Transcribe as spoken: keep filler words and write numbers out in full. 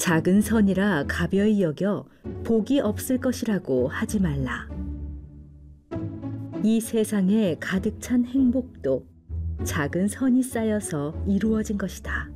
작은 선이라 가벼이 여겨 복이 없을 것이라고 하지 말라. 이 세상에 가득 찬 행복도 작은 선이 쌓여서 이루어진 것이다.